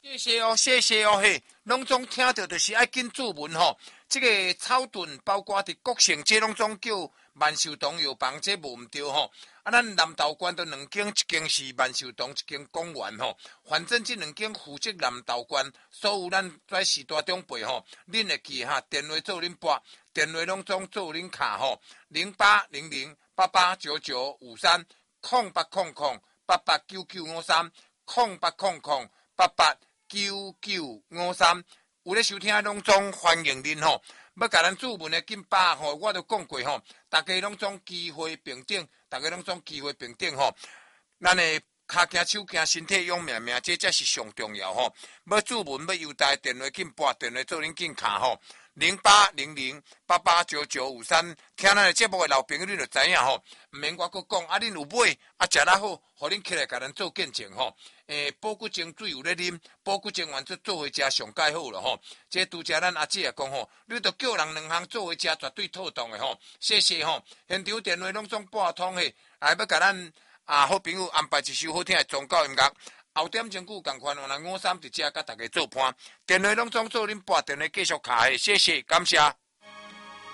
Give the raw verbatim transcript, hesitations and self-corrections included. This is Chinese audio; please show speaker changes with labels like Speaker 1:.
Speaker 1: 谢谢哦，谢谢哦，嘿，拢总听到就是爱紧注文吼。这个草屯包括伫国姓，这拢总叫万寿堂药房，这无毋对吼。啊，咱南投县都两间，一间是万寿堂，一间公园吼。反正这两间负责南投县所有咱在时代长辈吼，恁会记哈，电话做恁拨，电话拢总做恁卡吼，零八零零八八九九五三，空八空空八八九九五三，空八空空八八九九五三，有咧收听拢总欢迎恁吼。要甲咱注文的紧把吼，我都讲过吼，大家拢总机会平等，大家拢总机会平等吼。咱的骹行手行身体勇命命，这才是上重要吼。要注文要优待，电话紧拨，电话做恁紧卡吼。零八零零八八九九五三，听咱的节目的老朋友，你就知影吼。毋免我佫讲，啊，恁有买啊，食得好，互恁起来甲咱做见证吼。诶，保骨精水有咧啉，保骨精丸做做伙食上介好了吼。这拄则咱阿姐也讲吼，你着叫人两项做伙食，绝对妥当的吼。谢谢吼，现场电话拢总拨通嘿，还要甲咱啊好朋友安排一首好听的宗教音乐。后点钟久共款，我来五三直接甲大家做伴，电话拢总做恁拨，电话继续卡嘿，谢谢，感谢。